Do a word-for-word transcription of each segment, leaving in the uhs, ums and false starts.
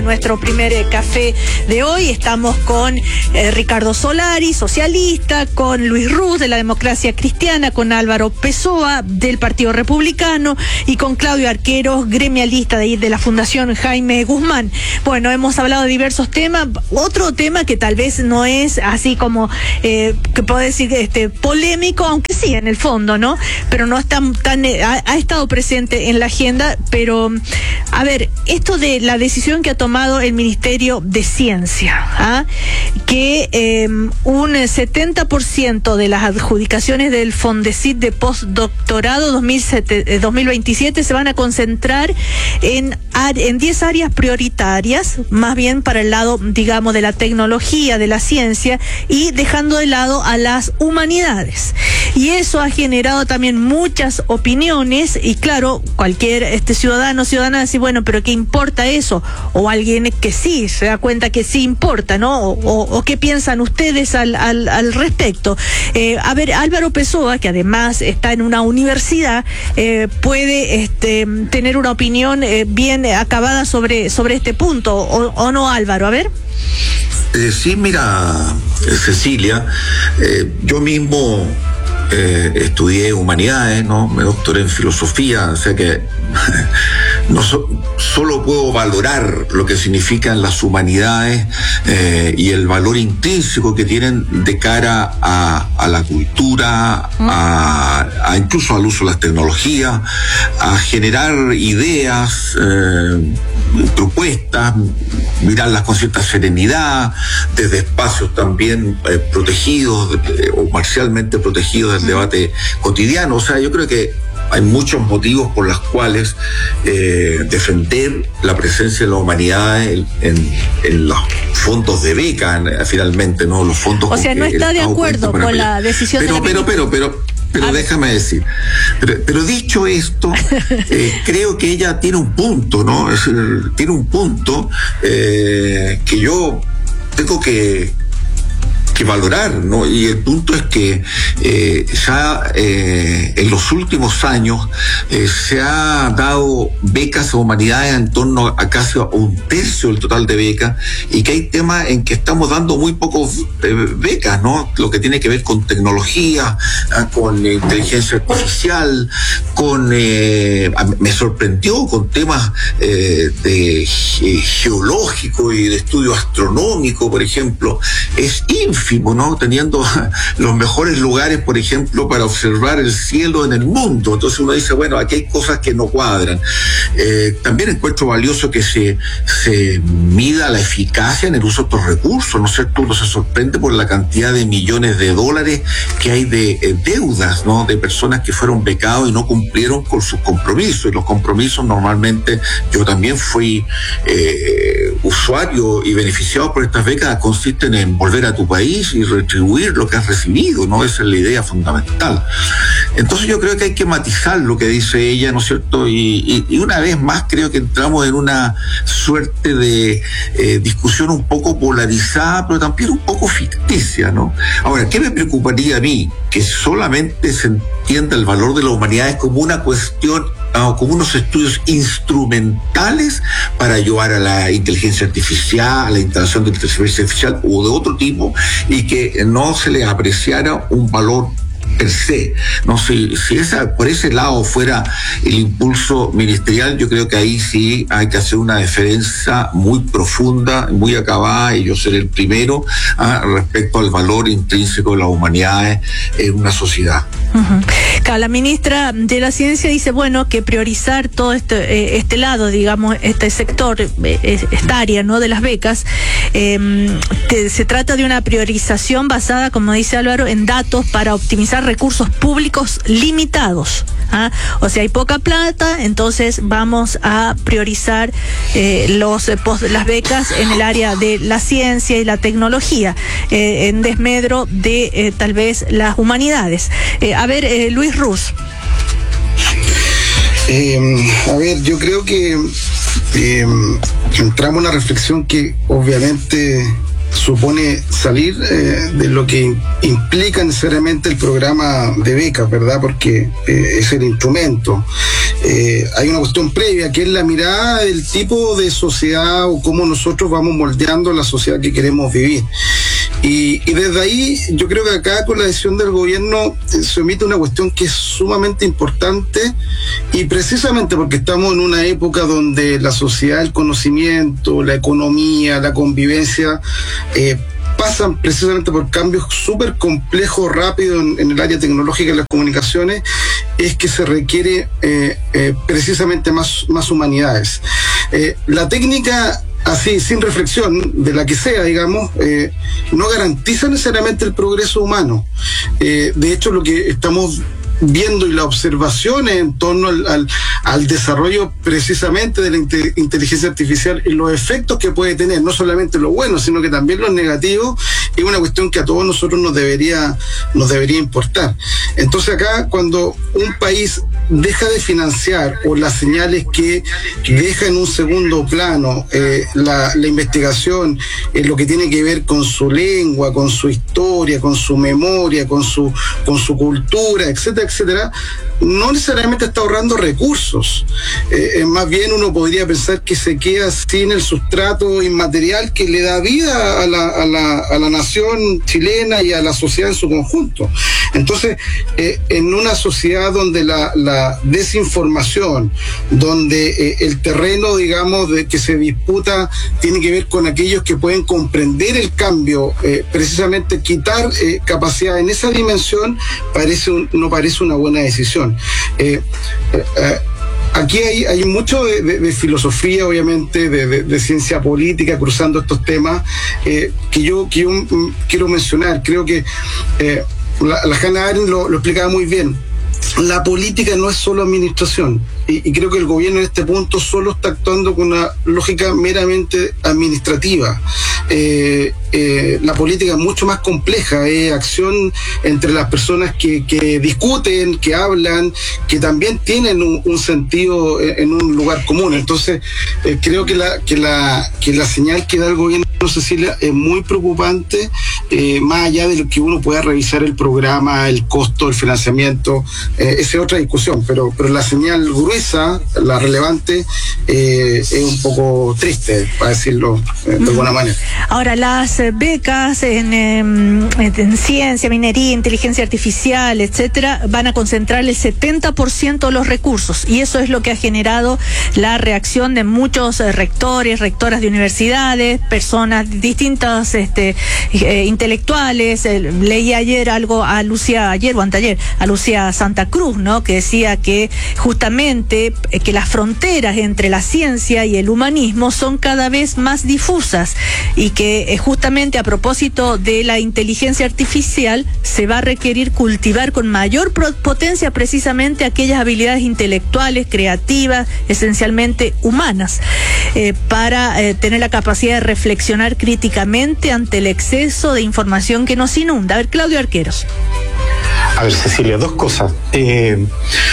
Nuestro primer eh, café de hoy estamos con eh, Ricardo Solari, socialista, con Luis Ruz de la Democracia Cristiana, con Álvaro Pessoa del Partido Republicano y con Claudio Arqueros, gremialista de, de la Fundación Jaime Guzmán. Bueno, hemos hablado de diversos temas. Otro tema que tal vez no es así como, eh, que puedo decir, este, polémico, aunque sí en el fondo, ¿no? Pero no es tan, tan eh, ha, ha estado presente en la agenda, pero a ver, esto de la decisión que ha tomado el Ministerio de Ciencia, ¿ah? que eh, un setenta por ciento de las adjudicaciones del Fondesit de postdoctorado dos mil veintisiete se van a concentrar en en diez áreas prioritarias, más bien para el lado, digamos, de la tecnología, de la ciencia, y dejando de lado a las humanidades. Y eso ha generado también muchas opiniones, y claro, cualquier este ciudadano, ciudadana dice, bueno, pero ¿qué importa eso? O alguien que sí se da cuenta que sí importa, ¿no? O, o, o qué piensan ustedes al, al, al respecto. Eh, a ver, Álvaro Pessoa, que además está en una universidad, eh, puede este, tener una opinión eh, bien acabada sobre, sobre este punto, o, o no, Álvaro, a ver. Eh, sí, mira, Cecilia, eh, yo mismo eh, estudié humanidades, ¿no? Me doctoré en filosofía, o sea que no so, solo puedo valorar lo que significan las humanidades eh, y el valor intrínseco que tienen de cara a, a la cultura, a, a incluso al uso de las tecnologías, a generar ideas, eh, propuestas, mirarlas con cierta serenidad, desde espacios también eh, protegidos eh, o parcialmente protegidos del debate cotidiano. O sea, yo creo que hay muchos motivos por los cuales eh, defender la presencia de la humanidad en, en, en los fondos de beca, en, finalmente, ¿no? Los fondos. O sea, no está de acuerdo con la decisión pero, de la pero, pero, pero, pero, pero déjame decir. Pero, pero dicho esto, eh, creo que ella tiene un punto, ¿no? Es, tiene un punto eh, que yo tengo que que valorar, ¿no? Y el punto es que eh, ya eh, en los últimos años eh, se ha dado becas a humanidades en torno a casi a un tercio del total de becas, y que hay temas en que estamos dando muy pocos eh, becas, ¿no? Lo que tiene que ver con tecnología, ¿ah? Con eh, inteligencia artificial, con eh, me sorprendió con temas eh, de eh, geológico y de estudio astronómico, por ejemplo. Es ínfimo, ¿no? Teniendo los mejores lugares, por ejemplo, para observar el cielo en el mundo. Entonces uno dice, bueno, aquí hay cosas que no cuadran. Eh, también encuentro valioso que se, se mida la eficacia en el uso de estos recursos, ¿no es cierto? Uno se sorprende por la cantidad de millones de dólares que hay de eh, deudas, ¿no? De personas que fueron becados y no cumplieron con sus compromisos. Y los compromisos normalmente, yo también fui eh, usuario y beneficiado por estas becas, consisten en volver a tu país y retribuir lo que has recibido, ¿no? Esa es la idea fundamental. Entonces yo creo que hay que matizar lo que dice ella, ¿no es cierto? Y, y, y una vez más creo que entramos en una suerte de eh, discusión un poco polarizada, pero también un poco ficticia, ¿no? Ahora, ¿qué me preocuparía a mí? Que solamente se entienda el valor de la humanidad como una cuestión, no, como unos estudios instrumentales para ayudar a la inteligencia artificial, a la instalación de inteligencia artificial o de otro tipo, y que no se le apreciara un valor per se. No, si, si esa, por ese lado fuera el impulso ministerial, yo creo que ahí sí hay que hacer una defensa muy profunda, muy acabada, y yo seré el primero ah, respecto al valor intrínseco de las humanidades en una sociedad. Uh-huh. Claro, la ministra de la Ciencia dice, bueno, que priorizar todo este, eh, este lado, digamos, este sector, eh, esta área, ¿no?, de las becas, eh, te, se trata de una priorización basada, como dice Álvaro, en datos para optimizar recursos públicos limitados. ¿Ah? O sea, hay poca plata, entonces vamos a priorizar eh, los eh, post, las becas en el área de la ciencia y la tecnología, eh, en desmedro de eh, tal vez las humanidades. Eh, a ver, eh, Luis Ruz. Eh, a ver, yo creo que eh, entramos en una reflexión que obviamente supone salir eh, de lo que implica necesariamente el programa de becas, ¿verdad? Porque eh, es el instrumento. Eh, hay una cuestión previa que es la mirada del tipo de sociedad o cómo nosotros vamos moldeando la sociedad que queremos vivir. Y, y desde ahí yo creo que acá con la decisión del gobierno eh, se omite una cuestión que es sumamente importante, y precisamente porque estamos en una época donde la sociedad, el conocimiento, la economía, la convivencia eh, pasan precisamente por cambios súper complejos, rápidos en, en el área tecnológica y las comunicaciones, es que se requiere eh, eh, precisamente más, más humanidades. Eh, la técnica, así, sin reflexión, de la que sea, digamos, eh, no garantiza necesariamente el progreso humano. Eh, de hecho, lo que estamos viendo y las observaciones en torno al, al, al desarrollo precisamente de la inte, inteligencia artificial y los efectos que puede tener, no solamente lo bueno, sino que también los negativos, es una cuestión que a todos nosotros nos debería, nos debería importar. Entonces acá, cuando un país deja de financiar, o las señales que deja en un segundo plano eh, la, la investigación en lo que tiene que ver con su lengua, con su historia, con su memoria, con su, con su cultura, etcétera, etcétera, no necesariamente está ahorrando recursos. Eh, más bien uno podría pensar que se queda sin el sustrato inmaterial que le da vida a la, a la, a la nación chilena y a la sociedad en su conjunto. Entonces, eh, en una sociedad donde la, la desinformación, donde eh, el terreno, digamos, de que se disputa tiene que ver con aquellos que pueden comprender el cambio, eh, precisamente quitar eh, capacidad en esa dimensión, parece un, no parece una buena decisión. Eh, eh, eh, Aquí hay, hay mucho de, de, de filosofía, obviamente, de, de, de ciencia política cruzando estos temas, eh, que yo, que yo mm, quiero mencionar. Creo que eh, la, la Hannah Arendt lo, lo explicaba muy bien. La política no es solo administración, y, y creo que el gobierno en este punto solo está actuando con una lógica meramente administrativa. Eh, eh, la política es mucho más compleja, es eh, acción entre las personas que, que discuten, que hablan, que también tienen un, un sentido en, en un lugar común. Entonces, eh, creo que la, que, la, que la señal que da el gobierno, Cecilia, es muy preocupante, eh, más allá de lo que uno pueda revisar el programa, el costo, el financiamiento, eh, esa es otra discusión, pero, pero la señal gruesa, la relevante, eh, es un poco triste, para decirlo eh, de alguna manera. Ahora, las becas en, en, en ciencia, minería, inteligencia artificial, etcétera, van a concentrar el setenta por ciento de los recursos, y eso es lo que ha generado la reacción de muchos rectores, rectoras de universidades, personas distintas, este, eh, intelectuales. Eh, leí ayer algo a Lucía, ayer o anteayer, a Lucía Santa Cruz, ¿no?, que decía que justamente eh, que las fronteras entre la ciencia y el humanismo son cada vez más difusas, y que eh, justamente a propósito de la inteligencia artificial se va a requerir cultivar con mayor potencia precisamente aquellas habilidades intelectuales, creativas, esencialmente humanas, eh, para eh, tener la capacidad de reflexionar críticamente ante el exceso de información que nos inunda. A ver, Claudio Arqueros. A ver, Cecilia, dos cosas. Eh,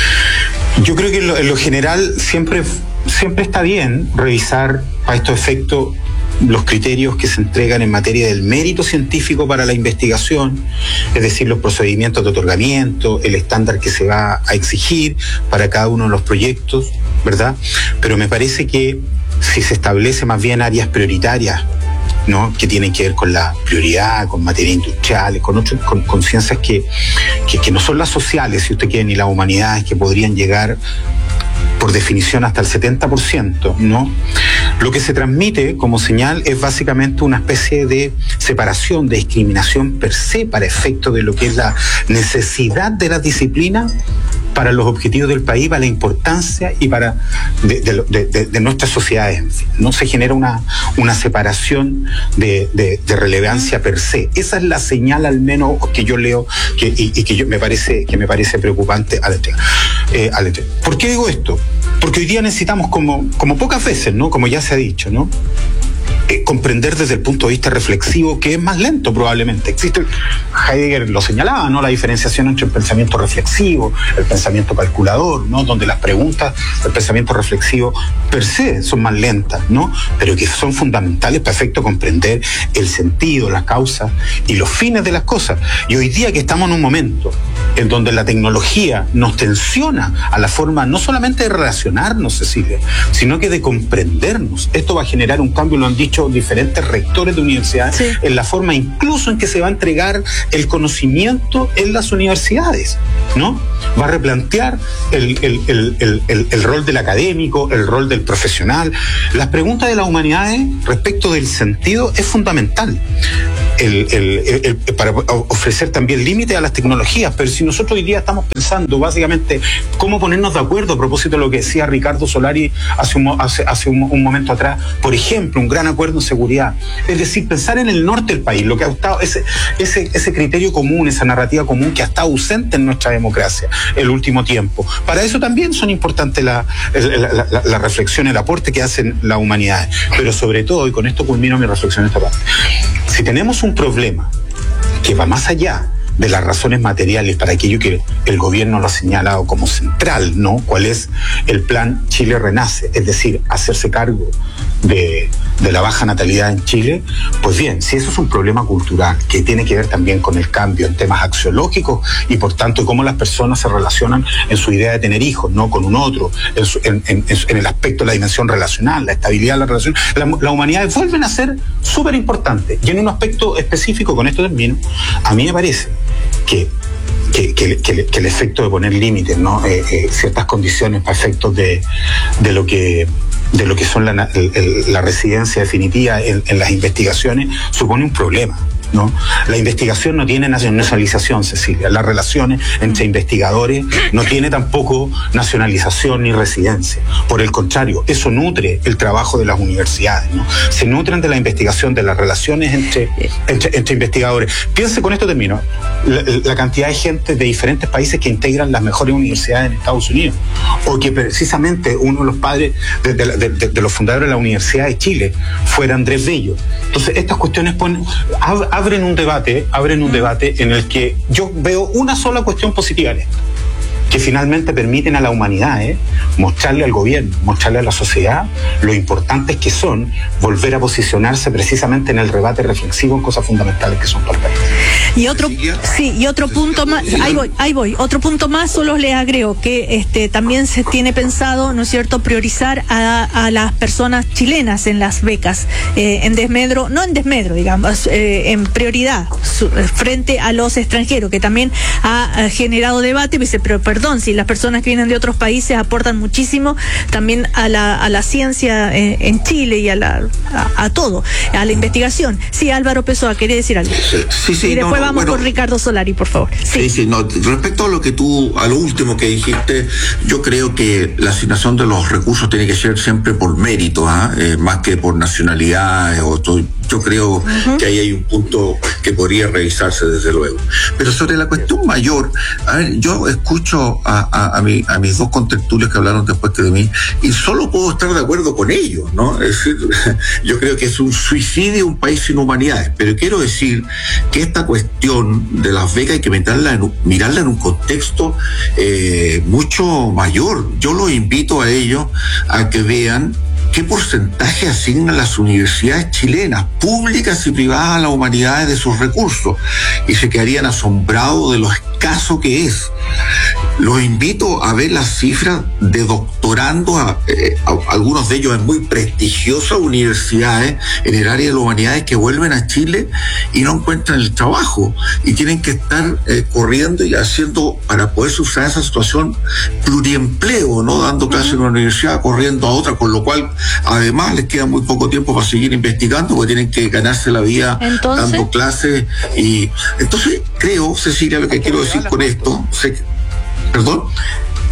yo creo que en lo, en lo general siempre, siempre está bien revisar a estos efectos los criterios que se entregan en materia del mérito científico para la investigación, es decir, los procedimientos de otorgamiento, el estándar que se va a exigir para cada uno de los proyectos, ¿verdad? Pero me parece que si se establece más bien áreas prioritarias, ¿no?, que tienen que ver con la prioridad, con materias industriales, con otras, con, con ciencias que, que, que no son las sociales, si usted quiere, ni las humanidades, que podrían llegar por definición hasta el setenta por ciento, ¿no? Lo que se transmite como señal es básicamente una especie de separación, de discriminación per se para efecto de lo que es la necesidad de la disciplina para los objetivos del país, para la importancia y para de, de, de, de, de nuestras sociedades. No se genera una, una separación de, de, de relevancia per se. Esa es la señal, al menos, que yo leo que, y, y que yo me parece que me parece preocupante al entregar. Eh, al entregar. ¿Por qué digo esto? Porque hoy día necesitamos, como, como pocas veces, ¿no?, como ya se ha dicho, ¿no?, eh, comprender desde el punto de vista reflexivo, que es más lento probablemente. Existe, Heidegger lo señalaba, ¿no? La diferenciación entre el pensamiento reflexivo, el pensamiento calculador, ¿no? Donde las preguntas del pensamiento reflexivo per se son más lentas, ¿no? Pero que son fundamentales para efecto comprender el sentido, las causas y los fines de las cosas. Y hoy día que estamos en un momento en donde la tecnología nos tensiona a la forma no solamente de relacionarnos, Cecilia, sino que de comprendernos. Esto va a generar un cambio, lo han dicho diferentes rectores de universidades, sí, en la forma incluso en que se va a entregar el conocimiento en las universidades, ¿no? Va a replantear el, el, el, el, el, el rol del académico, el rol del profesional. Las preguntas de las humanidades respecto del sentido es fundamental. El, el, el, el, para ofrecer también límites a las tecnologías, pero si nosotros hoy día estamos pensando básicamente cómo ponernos de acuerdo a propósito de lo que decía Ricardo Solari hace un, hace, hace un, un momento atrás, por ejemplo, un gran acuerdo en seguridad, es decir, pensar en el norte del país, lo que ha estado, ese, ese, ese criterio común, esa narrativa común que ha estado ausente en nuestra democracia el último tiempo. Para eso también son importantes la, la, la, la, la reflexión, el aporte que hacen las humanidades, pero sobre todo, y con esto culmino mi reflexión en esta parte, si tenemos un un problema que va más allá de las razones materiales para aquello que el gobierno lo ha señalado como central, ¿no? ¿Cuál es el plan Chile Renace? Es decir, hacerse cargo de, de la baja natalidad en Chile. Pues bien, si eso es un problema cultural que tiene que ver también con el cambio en temas axiológicos y por tanto cómo las personas se relacionan en su idea de tener hijos, ¿no? Con un otro, en, su, en, en, en el aspecto de la dimensión relacional, la estabilidad de la relación, la, las humanidades vuelven a ser súper importantes. Y en un aspecto específico, con esto termino, a mí me parece que Que, que, que, que el efecto de poner límites, ¿no? Eh, eh, ciertas condiciones para efectos de, de lo que de lo que son la, el, la residencia definitiva en, en las investigaciones supone un problema, ¿no? La investigación no tiene nacionalización, Cecilia. Las relaciones entre investigadores no tiene tampoco nacionalización ni residencia. Por el contrario, eso nutre el trabajo de las universidades, ¿no? Se nutren de la investigación, de las relaciones entre, entre, entre investigadores. Piense, con esto termino, la, la cantidad de gente de diferentes países que integran las mejores universidades en Estados Unidos, o que precisamente uno de los padres de, de, de, de, de los fundadores de la Universidad de Chile fuera Andrés Bello. Entonces, estas cuestiones ponen, ab, abren un debate, abren un debate en el que yo veo una sola cuestión positiva en esto, que finalmente permiten a la humanidad eh, mostrarle al gobierno, mostrarle a la sociedad lo importantes que son volver a posicionarse precisamente en el debate reflexivo en cosas fundamentales que son para el país. Y otro, sí, y otro punto más, ahí voy, ahí voy, otro punto más, solo les agrego que este también se tiene pensado, ¿no es cierto?, priorizar a, a las personas chilenas en las becas, eh, en desmedro, no en desmedro, digamos, eh, en prioridad su, frente a los extranjeros, que también ha, ha generado debate, dice, pero perdón, si las personas que vienen de otros países aportan muchísimo también a la, a la ciencia en, en Chile y a la a, a todo, a la investigación. Sí, Álvaro Pessoa, ¿quería decir algo? Sí, sí, y después no, no, vamos bueno, con Ricardo Solari, por favor. Sí, sí, sí, no, respecto a lo que tú, a lo último que dijiste, yo creo que la asignación de los recursos tiene que ser siempre por mérito, ¿ah? eh, más que por nacionalidad o todo. Yo creo uh-huh. que ahí hay un punto que podría revisarse desde luego. Pero sobre la cuestión mayor, a ver, yo escucho a, a, a, mi, a mis dos contertulios que hablaron después que de mí y solo puedo estar de acuerdo con ellos, ¿no? Es decir, yo creo que es un suicidio un país sin humanidades, pero quiero decir que esta cuestión de las becas hay que mirarla en, mirarla en un contexto eh, mucho mayor. Yo los invito a ellos a que vean qué porcentaje asignan las universidades chilenas, públicas y privadas, a las humanidades de sus recursos, y se quedarían asombrados de lo escaso que es. Los invito a ver las cifras de doctorandos, a, eh, a, algunos de ellos en muy prestigiosas universidades en el área de las humanidades, que vuelven a Chile y no encuentran el trabajo y tienen que estar eh, corriendo y haciendo, para poder usar esa situación, pluriempleo, ¿no? Dando clases en una universidad, corriendo a otra, con lo cual además les queda muy poco tiempo para seguir investigando porque tienen que ganarse la vida entonces, dando clases. Y entonces creo, Cecilia, lo que quiero decir con esto, sé, perdón.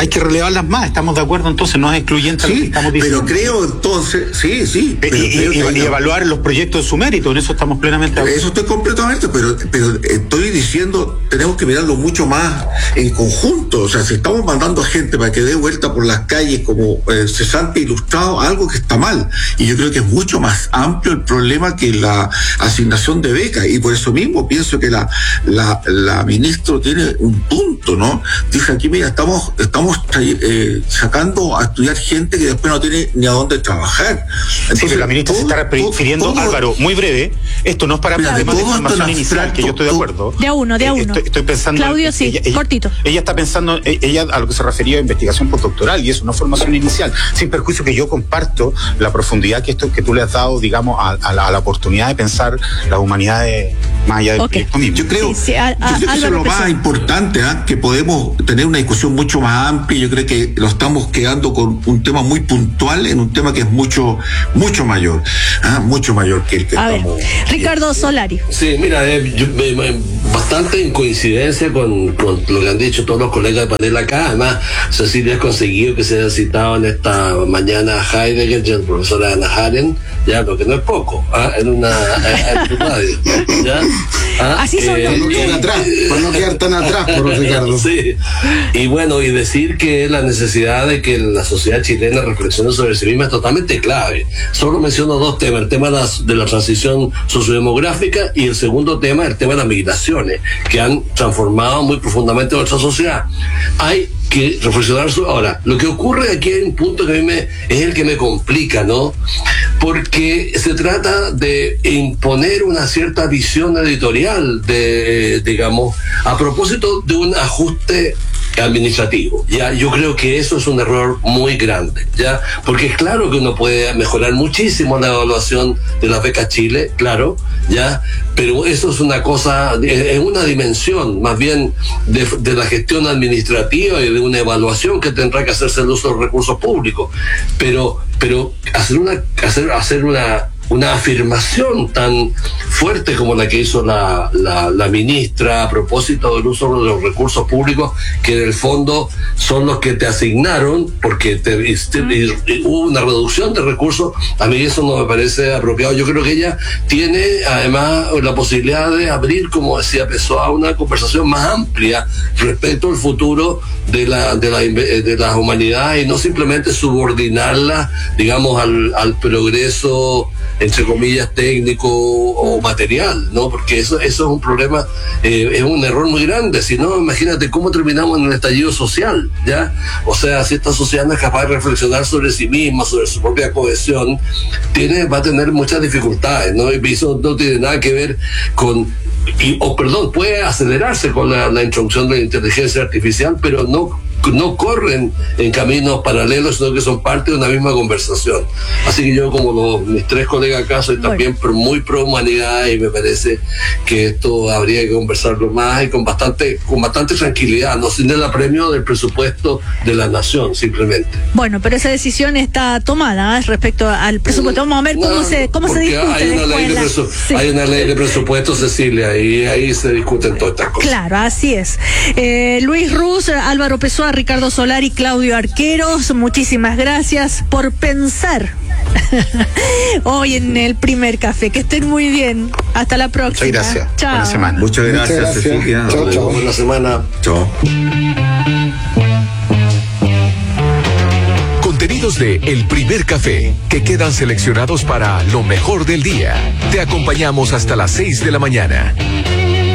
hay que relevarlas más, estamos de acuerdo, entonces no es excluyente sí, lo que estamos diciendo. Pero creo entonces, sí, sí. Pero y, y, y, y evaluar los proyectos de su mérito, en eso estamos plenamente de acuerdo. Eso estoy completamente, pero, pero estoy diciendo, tenemos que mirarlo mucho más en conjunto. O sea, si estamos mandando a gente para que dé vuelta por las calles como eh, cesante ilustrado, algo que está mal. Y yo creo que es mucho más amplio el problema que la asignación de becas. Y por eso mismo pienso que la, la, la ministra tiene un punto, ¿no? Dice aquí, mira, estamos, estamos eh, sacando a estudiar gente que después no tiene ni a dónde trabajar. Entonces, sí, pero la ministra todo, se está refiriendo, todo, Álvaro, muy breve, esto no es para mira, temas de información abstracto, inicial, que yo estoy de acuerdo. De a uno, de a uno. Estoy, estoy pensando... Claudio, sí, ella, ella, cortito. Ella está pensando, ella a lo que se refería a investigación postdoctoral, y eso no formación inicial, sin perjuicio que yo comparto la profundidad que esto que tú le has dado, digamos, a, a, la, a la oportunidad de pensar las humanidades más allá del okay. proyecto mismo. Yo creo, sí, sí, a, a, yo creo que eso es lo más importante, ¿eh? Que podemos tener una discusión mucho más amplia. Yo creo que lo estamos quedando con un tema muy puntual en un tema que es mucho, mucho mayor, ¿eh? Mucho mayor que el que a estamos. Ver, Ricardo Solari. Sí, mira, eh, yo, eh, bastante en coincidencia con, con lo que han dicho todos los colegas de panel acá. Además, Cecilia ha conseguido que se haya citado en esta mañana a Heidegger y al profesor Ana Haren, ya, lo que no es poco, ¿ah? en una en radio, ¿ya? ¿Ah? Así son eh, los eh, atrás, para no quedar tan atrás, por Ricardo. Sí. Y bueno, y decir que la necesidad de que la sociedad chilena reflexione sobre sí misma es totalmente clave. Solo menciono dos temas, el tema de la, de la transición sociodemográfica y el segundo tema, el tema de las migraciones, que han transformado muy profundamente nuestra sociedad. Hay que reflexionar sobre... Ahora, lo que ocurre aquí hay un punto que a mí me, es el que me complica, ¿no? Porque se trata de imponer una cierta visión editorial, de, digamos, a propósito de un ajuste administrativo. Ya, yo creo que eso es un error muy grande, ya, porque es claro que uno puede mejorar muchísimo la evaluación de la beca Chile, claro, ya, pero eso es una cosa, es una dimensión más bien de, de la gestión administrativa y de una evaluación que tendrá que hacerse el uso de los recursos públicos, pero, pero hacer una, hacer, hacer una una afirmación tan fuerte como la que hizo la, la, la ministra a propósito del uso de los recursos públicos, que en el fondo son los que te asignaron, porque te, te, te, hubo una reducción de recursos. A mí eso no me parece apropiado. Yo creo que ella tiene además la posibilidad de abrir, como decía Pessoa, una conversación más amplia respecto al futuro de la de la de las humanidades y no simplemente subordinarla, digamos, al, al progreso, entre comillas, técnico o material, ¿no? Porque eso, eso es un problema, eh, es un error muy grande. Si no, imagínate cómo terminamos en el estallido social, ¿ya? O sea, si esta sociedad no es capaz de reflexionar sobre sí misma, sobre su propia cohesión, tiene, va a tener muchas dificultades, ¿no? Y eso no tiene nada que ver con... Y, o perdón, puede acelerarse con la, la introducción de la inteligencia artificial, pero no no corren en caminos paralelos, sino que son parte de una misma conversación. Así que yo, como los, mis tres colegas acá, soy también bueno. muy pro humanidad, y me parece que esto habría que conversarlo más y con bastante con bastante tranquilidad, no sin el apremio del presupuesto de la nación, simplemente. Bueno, pero esa decisión está tomada, ¿eh? Respecto al presupuesto. Vamos a ver cómo no, se cómo se discute. Hay una, ley de presu- sí. hay una ley de presupuesto, Cecilia, y ahí se discuten todas estas cosas. Claro, así es. Eh, Luis Ruz, Álvaro Pessoa, Ricardo Solari, Claudio Arqueros, muchísimas gracias por pensar hoy en el primer café. Que estén muy bien. Hasta la próxima. Muchas gracias. Chao. Buena semana. Muchas gracias, Muchas gracias. Cecilia. Chao, chao. Buena semana. Chao. Contenidos de El Primer Café, que quedan seleccionados para lo mejor del día. Te acompañamos hasta las seis de la mañana.